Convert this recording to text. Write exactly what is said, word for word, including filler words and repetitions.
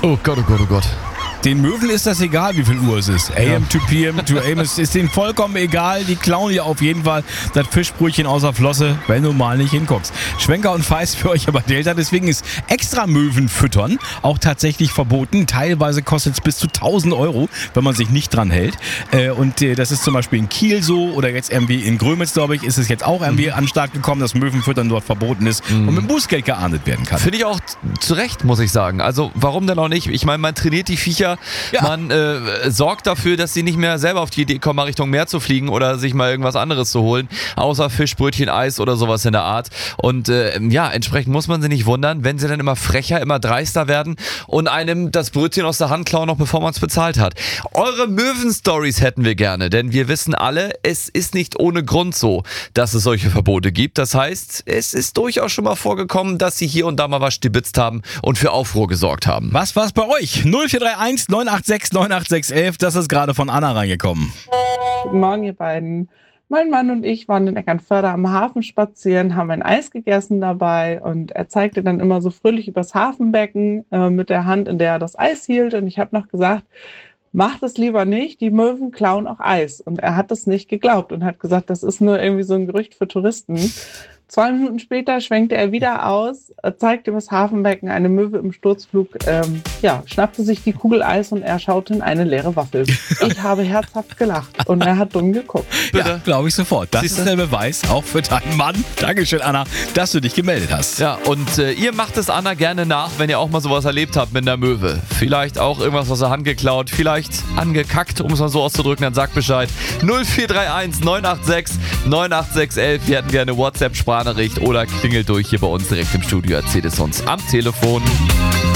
Oh Gott, oh Gott, oh Gott. Den Möwen ist das egal, wie viel Uhr es ist. A M to P M to A M ist, ist denen vollkommen egal. Die klauen ja auf jeden Fall das Fischbrötchen außer Flosse, wenn du mal nicht hinguckst. Schwenker und Feist für euch aber Delta. Deswegen ist extra Möwen füttern auch tatsächlich verboten. Teilweise kostet es bis zu tausend Euro, wenn man sich nicht dran hält. Und das ist zum Beispiel in Kiel so oder jetzt irgendwie in Grömitz, glaube ich, ist es jetzt auch irgendwie an den Start gekommen, dass Möwenfüttern dort verboten ist mhm. und mit Bußgeld geahndet werden kann. Finde ich auch zu Recht, muss ich sagen. Also warum denn auch nicht? Ich meine, man trainiert die Viecher. Ja. Man äh, sorgt dafür, dass sie nicht mehr selber auf die Idee kommen, mal Richtung Meer zu fliegen oder sich mal irgendwas anderes zu holen, außer Fisch, Brötchen, Eis oder sowas in der Art. Und äh, ja, entsprechend muss man sich nicht wundern, wenn sie dann immer frecher, immer dreister werden und einem das Brötchen aus der Hand klauen, noch bevor man es bezahlt hat. Eure Möwen-Stories hätten wir gerne, denn wir wissen alle, es ist nicht ohne Grund so, dass es solche Verbote gibt. Das heißt, es ist durchaus schon mal vorgekommen, dass sie hier und da mal was stibitzt haben und für Aufruhr gesorgt haben. Was war's bei euch? null vier drei eins neun acht sechs neun acht sechs eins eins, das ist gerade von Anna reingekommen. Guten Morgen, ihr beiden. Mein Mann und ich waren in Eckernförde am Hafen spazieren, haben ein Eis gegessen dabei und er zeigte dann immer so fröhlich übers Hafenbecken äh, mit der Hand, in der er das Eis hielt. Und ich habe noch gesagt, mach das lieber nicht, die Möwen klauen auch Eis. Und er hat das nicht geglaubt und hat gesagt, das ist nur irgendwie so ein Gerücht für Touristen. Zwei Minuten später schwenkte er wieder aus, zeigte übers Hafenbecken eine Möwe im Sturzflug, ähm, ja, schnappte sich die Kugel Eis und er schaute in eine leere Waffel. Ich habe herzhaft gelacht und er hat dumm geguckt. Ja, glaube ich sofort. Das Siehste? Ist der Beweis, auch für deinen Mann. Dankeschön, Anna, dass du dich gemeldet hast. Ja, und äh, ihr macht es Anna gerne nach, wenn ihr auch mal sowas erlebt habt mit einer Möwe. Vielleicht auch irgendwas aus der Hand geklaut, vielleicht angekackt, um es mal so auszudrücken, dann sagt Bescheid. null vier drei eins neun acht sechs neun acht sechs eins eins. Wir hätten gerne WhatsApp-Sprachnachricht oder klingelt durch hier bei uns direkt im Studio. Erzählt es uns am Telefon.